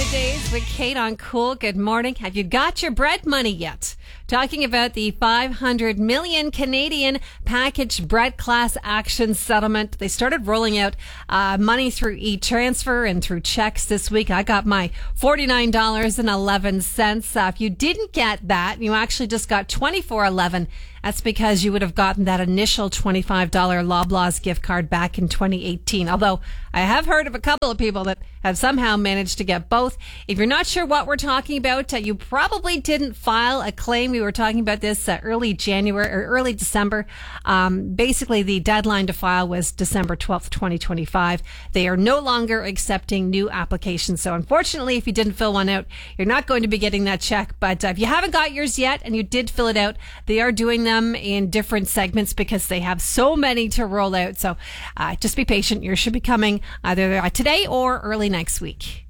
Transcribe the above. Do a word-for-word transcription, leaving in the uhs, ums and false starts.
Weekdays with Kate on Cool. Good morning. Have you got your bread money yet? Talking about the five hundred million Canadian packaged bread class action settlement. They started rolling out uh, money through e-transfer and through checks this week. I got my forty-nine dollars and eleven cents. Uh, if you didn't get that, you actually just got twenty-four dollars and eleven cents. That's because you would have gotten that initial twenty-five dollars Loblaws gift card back in twenty eighteen. Although I have heard of a couple of people that have somehow managed to get both. If you're not sure what we're talking about, uh, you probably didn't file a claim. We were talking about this uh, early January or early December. Um, basically, the deadline to file was December twelfth, twenty twenty-five. They are no longer accepting new applications. So unfortunately, if you didn't fill one out, you're not going to be getting that check. But uh, if you haven't got yours yet and you did fill it out, they are doing them in different segments because they have so many to roll out. So uh, just be patient. Yours should be coming either today or early next week.